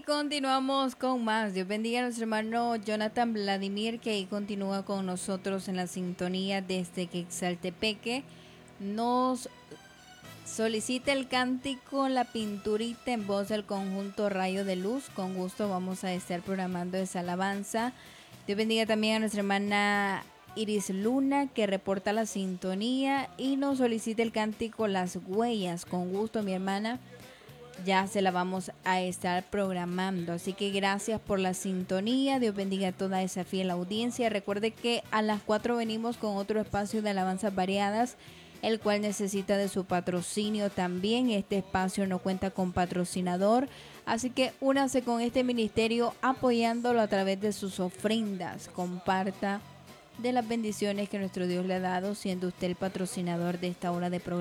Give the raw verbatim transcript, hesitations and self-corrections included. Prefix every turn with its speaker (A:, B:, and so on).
A: Continuamos con más. Dios bendiga a nuestro hermano Jonathan Vladimir, que ahí continúa con nosotros en la sintonía desde Quetzaltepeque. Nos solicita el cántico La Pinturita en voz del conjunto Rayo de Luz. Con gusto vamos a estar programando esa alabanza. Dios bendiga también a nuestra hermana Iris Luna, que reporta la sintonía y nos solicita el cántico Las Huellas. Con gusto, mi hermana, ya se la vamos a estar programando. Así que gracias por la sintonía. Dios bendiga a toda esa fiel audiencia. Recuerde que a las cuatro venimos con otro espacio de alabanzas variadas, el cual necesita de su patrocinio también. Este espacio no cuenta con patrocinador, así que únase con este ministerio apoyándolo a través de sus ofrendas. Comparta de las bendiciones que nuestro Dios le ha dado, siendo usted el patrocinador de esta hora de programa.